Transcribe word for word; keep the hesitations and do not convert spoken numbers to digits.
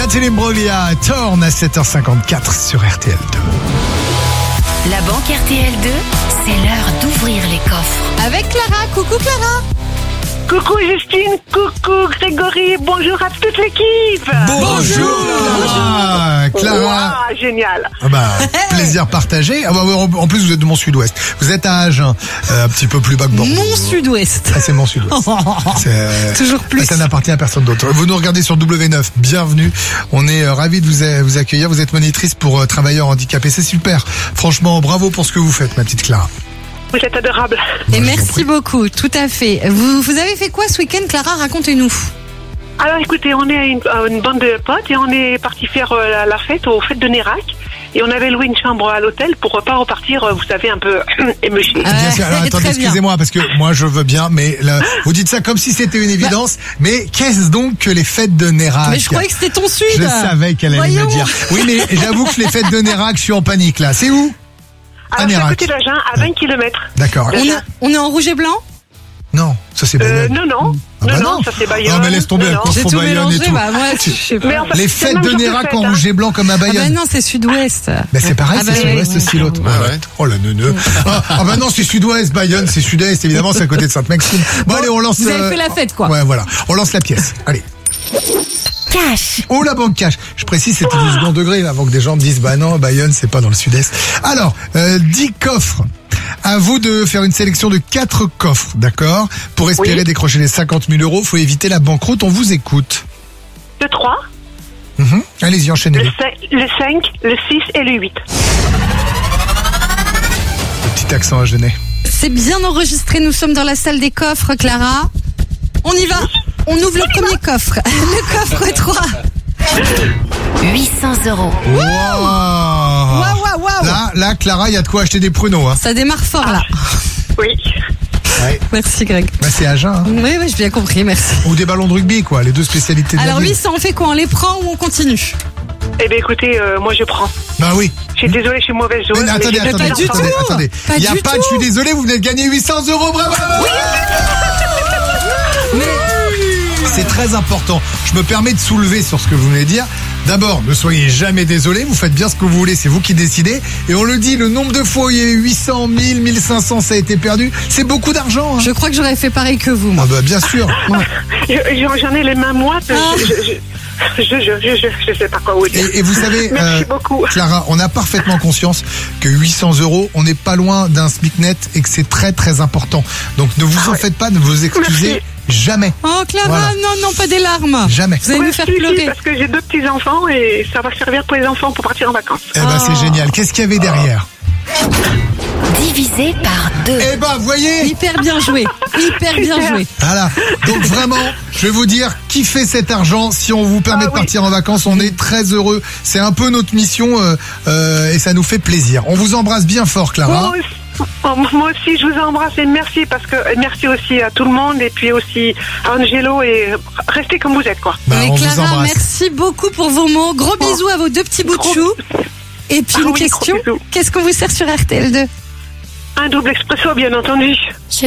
Natalie Imbruglia, Torn à sept heures cinquante-quatre sur R T L deux. La banque R T L deux, c'est l'heure d'ouvrir les coffres. Avec Clara. Coucou Clara. Coucou Justine, coucou Grégory, bonjour à toute l'équipe. Bonjour Clara. Clara. Wow, génial. Ah bah, plaisir partagé. Ah bah, en plus, vous êtes de mon sud-ouest. Vous êtes à Agen, euh, un petit peu plus bas que Bordeaux. Mon sud-ouest. Ah, c'est mon sud-ouest. C'est, euh, Toujours plus. Ça n'appartient à personne d'autre. Vous nous regardez sur W neuf. Bienvenue. On est euh, ravis de vous, a- vous accueillir. Vous êtes monitrice pour euh, travailleurs handicapés. C'est super. Franchement, bravo pour ce que vous faites, ma petite Clara. Vous êtes adorable. Et je vous en merci prie. beaucoup, tout à fait. Vous, vous avez fait quoi ce week-end, Clara? Racontez-nous. Alors écoutez, on est une, euh, une bande de potes et on est parti faire euh, la, la fête aux fêtes de Nérac. Et on avait loué une chambre à l'hôtel pour euh, pas repartir, euh, vous savez, un peu émeuché. Ah. Bien sûr. Alors, Très attendez, bien. excusez-moi, parce que moi, je veux bien, mais là, vous dites ça comme si c'était une évidence. Mais qu'est-ce donc que les fêtes de Nérac? Mais je croyais que c'était ton sud. Je savais qu'elle allait Voyons. me dire. Oui, mais j'avoue que les fêtes de Nérac, je suis en panique, là. C'est où? Alors c'est à côté d'Agen, à vingt kilomètres. D'accord. On est, on est en rouge et blanc? Non, ça c'est Euh, Bayonne. non, non. Ah bah non, non. non, ça c'est Bayonne. Ah, mais laisse tomber, Non, elle non. J'ai confond tout Bayonne et mélangé, tout. bah moi, je sais pas. Mais en fait, Les c'est fêtes le de même jour Nérac de en fête, rouge et blanc comme à Ah bah Bayonne. non, c'est sud-ouest. Ben c'est pareil, Ah c'est bah sud-ouest oui. aussi l'autre. Ouais, ouais. Oh la neuneu. Ah, ah bah non, c'est sud-ouest, Bayonne, c'est sud-est, évidemment, c'est à côté de Sainte-Maxime. Bon, allez, on lance. Vous avez euh, fait la fête, quoi. Ouais, voilà. On lance la pièce. Allez. Cash. Oh, la banque cash. Je précise, c'était du second degré, là, avant que des gens me disent, bah non, Bayonne, c'est pas dans le sud-est. Alors, euh, dix coffres. À vous de faire une sélection de quatre coffres, d'accord? Pour espérer Oui. décrocher les cinquante mille euros, faut éviter la banqueroute. On vous écoute. Le trois, Mhm. Allez-y, le enchaînez-le. cinq, le cinq, le six et le huit. Petit accent à Genève. C'est bien enregistré, nous sommes dans la salle des coffres, Clara. On y va. On ouvre le premier coffre. Le coffre trois. huit cents euros. Wow. Waouh, waouh, waouh. Là, là, Clara, il y a de quoi acheter des pruneaux, hein. Ça démarre fort, là. Oui. Ouais. Merci, Greg. Bah, c'est Agen, hein. Oui, oui, j'ai bien compris, merci. Ou des ballons de rugby, quoi, les deux spécialités de la Alors, ville. huit cents, on fait quoi? On les prend ou on continue? Eh bien écoutez, euh, moi je prends. Bah oui. Je suis désolée, je suis mauvaise joueuse. Mais attendez, j'ai attendez, pas du deux attendez, enfants. tout. attendez. Pas Il y a du pas de tout. je suis désolé, vous venez de gagner huit cents euros, bravo! Mais C'est très important. Je me permets de soulever sur ce que vous venez de dire. D'abord, ne soyez jamais désolé, vous faites bien ce que vous voulez, c'est vous qui décidez. Et on le dit, le nombre de fois où il y a eu huit cents, mille, mille cinq cents, ça a été perdu, c'est beaucoup d'argent. Hein. je crois que j'aurais fait pareil que vous, moi. Ah bah bien sûr. Je- J'en j'en ai les mains moites. Ah. Je, je, je, je, je, je, je sais pas quoi vous dire. Et, et vous savez, Merci beaucoup. Clara, on a parfaitement conscience que huit cents euros, on n'est pas loin d'un SMIC net et que c'est très très important. Donc ne vous en faites pas, ne vous excusez Merci. jamais. Oh, Clara, Voilà. non, non, pas des larmes. Jamais. Vous allez nous faire Si, si, pleurer. parce que j'ai deux petits enfants et ça va servir pour les enfants pour partir en vacances. Eh ben c'est Oh. génial. Qu'est-ce qu'il y avait derrière? Divisé par deux. Eh ben voyez. Hyper bien joué. Hyper bien Super. joué. Voilà. Donc vraiment, je vais vous dire, kiffez cet argent. Si on vous permet Ah de oui. partir en vacances, on est très heureux. C'est un peu notre mission euh, euh, et ça nous fait plaisir. On vous embrasse bien fort, Clara. Moi aussi, oh, moi aussi, je vous embrasse et merci parce que merci aussi à tout le monde et puis aussi à Angelo et restez comme vous êtes quoi. Bah, Mais on vous Clara, embrasse. merci beaucoup pour vos mots. Gros bisous à vos deux petits bouts de Gros- chou. Et puis Ah une oui, question, gros bisous. qu'est-ce qu'on vous sert sur R T L deux? Un double expresso bien entendu. Je